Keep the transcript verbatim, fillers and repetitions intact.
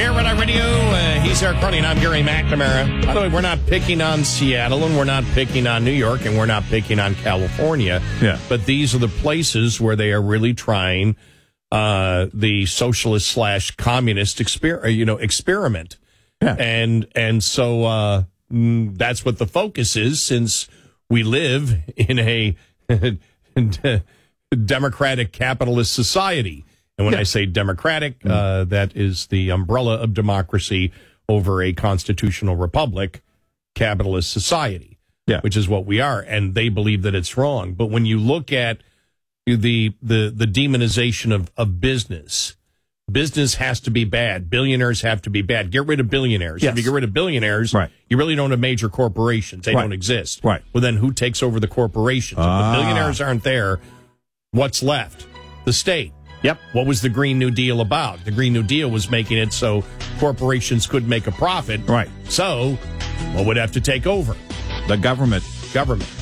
Here, Red Eye Radio. Uh, he's Eric Carney, and I'm Gary McNamara. By the way, we're not picking on Seattle, and we're not picking on New York, and we're not picking on California. Yeah. But these are the places where they are really trying uh, the socialist slash communist exper- you know, experiment. Yeah. And and so uh, mm, that's what the focus is, since we live in a democratic capitalist society. And when yeah. I say democratic, mm-hmm. uh, that is the umbrella of democracy over a constitutional republic, capitalist society, yeah. which is what we are. And they believe that it's wrong. But when you look at the the the demonization of, of business, business has to be bad. Billionaires have to be bad. Get rid of billionaires. Yes. If you get rid of billionaires, right. you really don't have major corporations. They right. don't exist. Right. Well, then who takes over the corporations? Ah. If the billionaires aren't there, what's left? The state. Yep. What was the Green New Deal about? The Green New Deal was making it so corporations could make a profit. Right. So, what would have to take over? The government. Government.